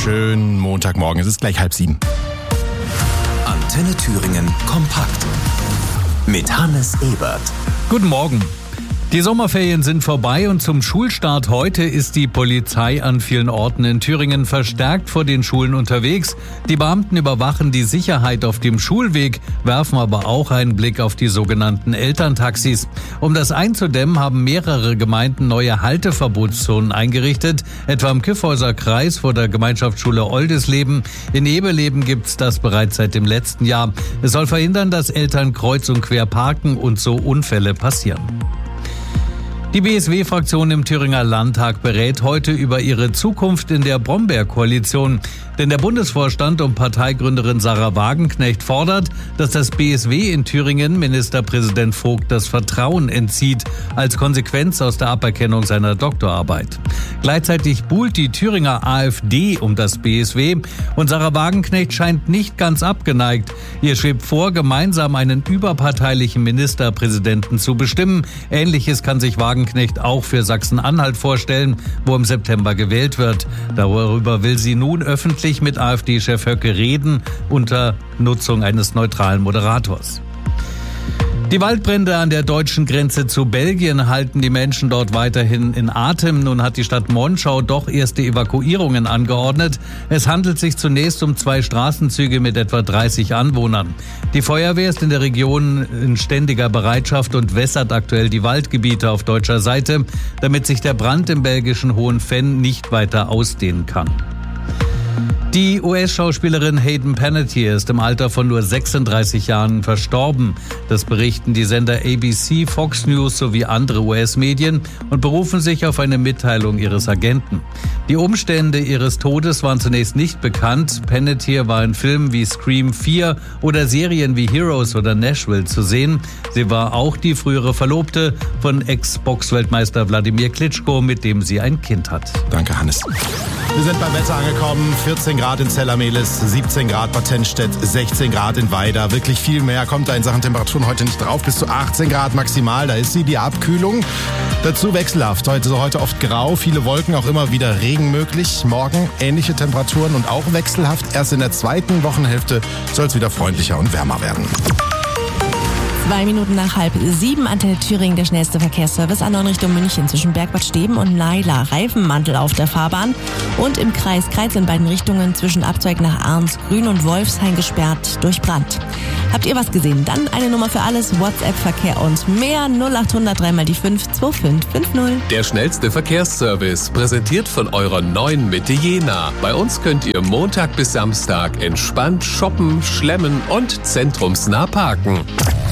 schönen Montagmorgen. Es ist gleich 6:30. Antenne Thüringen kompakt mit Hannes Ebert. Guten Morgen. Die Sommerferien sind vorbei und zum Schulstart heute ist die Polizei an vielen Orten in Thüringen verstärkt vor den Schulen unterwegs. Die Beamten überwachen die Sicherheit auf dem Schulweg, werfen aber auch einen Blick auf die sogenannten Elterntaxis. Um das einzudämmen, haben mehrere Gemeinden neue Halteverbotszonen eingerichtet, etwa im Kyffhäuser Kreis vor der Gemeinschaftsschule Oldisleben. In Ebeleben gibt's das bereits seit dem letzten Jahr. Es soll verhindern, dass Eltern kreuz und quer parken und so Unfälle passieren. Die BSW-Fraktion im Thüringer Landtag berät heute über ihre Zukunft in der Brombeer-Koalition. Denn der Bundesvorstand um Parteigründerin Sahra Wagenknecht fordert, dass das BSW in Thüringen Ministerpräsident Vogt das Vertrauen entzieht, als Konsequenz aus der Aberkennung seiner Doktorarbeit. Gleichzeitig buhlt die Thüringer AfD um das BSW und Sahra Wagenknecht scheint nicht ganz abgeneigt. Ihr schwebt vor, gemeinsam einen überparteilichen Ministerpräsidenten zu bestimmen. Ähnliches kann sich Wagenknecht auch für Sachsen-Anhalt vorstellen, wo im September gewählt wird. Darüber will sie nun öffentlich mit AfD-Chef Höcke reden, unter Nutzung eines neutralen Moderators. Die Waldbrände an der deutschen Grenze zu Belgien halten die Menschen dort weiterhin in Atem. Nun hat die Stadt Monschau doch erste Evakuierungen angeordnet. Es handelt sich zunächst um 2 Straßenzüge mit etwa 30 Anwohnern. Die Feuerwehr ist in der Region in ständiger Bereitschaft und wässert aktuell die Waldgebiete auf deutscher Seite, damit sich der Brand im belgischen Hohenfenn nicht weiter ausdehnen kann. Die US-Schauspielerin Hayden Panettiere ist im Alter von nur 36 Jahren verstorben. Das berichten die Sender ABC, Fox News sowie andere US-Medien und berufen sich auf eine Mitteilung ihres Agenten. Die Umstände ihres Todes waren zunächst nicht bekannt. Panettiere war in Filmen wie Scream 4 oder Serien wie Heroes oder Nashville zu sehen. Sie war auch die frühere Verlobte von Ex-Box-Weltmeister Wladimir Klitschko, mit dem sie ein Kind hat. Danke, Hannes. Wir sind beim Wetter angekommen. 14 Grad in Zellermelis, 17 Grad Bad Tennstedt, 16 Grad in Weida. Wirklich viel mehr kommt da in Sachen Temperaturen heute nicht drauf. Bis zu 18 Grad maximal, da ist sie, die Abkühlung. Dazu wechselhaft. Heute oft grau, viele Wolken, auch immer wieder Regen möglich. Morgen ähnliche Temperaturen und auch wechselhaft. Erst in der zweiten Wochenhälfte soll es wieder freundlicher und wärmer werden. 2 Minuten nach 6:30, Antenne Thüringen, der schnellste Verkehrsservice an Richtung München zwischen Bergbad Steben und Naila. Reifenmantel auf der Fahrbahn und im Kreis Kreiz in beiden Richtungen zwischen Abzweig nach Arnsgrün und Wolfshain gesperrt durch Brand. Habt ihr was gesehen? Dann eine Nummer für alles, WhatsApp-Verkehr und mehr 0800 3 mal die 5 2550. Der schnellste Verkehrsservice, präsentiert von eurer neuen Mitte Jena. Bei uns könnt ihr Montag bis Samstag entspannt shoppen, schlemmen und zentrumsnah parken.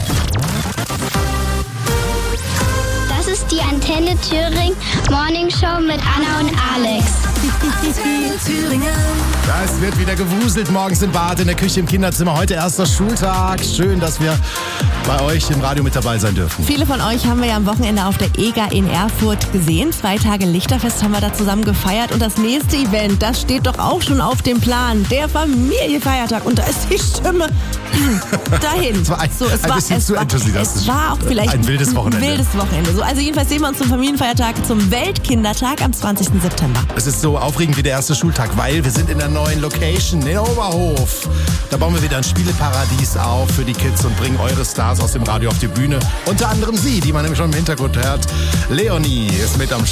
Das ist die Antenne Thüringen Morning Show mit Anna und Alex. Ja, es wird wieder gewuselt morgens im Bad, in der Küche, im Kinderzimmer. Heute erster Schultag. Schön, dass wir bei euch im Radio mit dabei sein dürfen. Viele von euch haben wir ja am Wochenende auf der EGA in Erfurt gesehen. 2 Tage Lichterfest haben wir da zusammen gefeiert. Und das nächste Event, das steht doch auch schon auf dem Plan. Der Familienfeiertag. Und da ist die Stimme dahin. Es war ein bisschen zu enthusiastisch. Es war auch vielleicht ein wildes Wochenende. So, also jedenfalls sehen wir uns zum Familienfeiertag, zum Weltkindertag am 20. September. Es ist so aufregend wie der erste Schultag, weil wir sind in der neuen Location in Oberhof. Da bauen wir wieder ein Spieleparadies auf für die Kids und bringen eure Stars aus dem Radio auf die Bühne. Unter anderem sie, die man nämlich schon im Hintergrund hört. Leonie ist mit am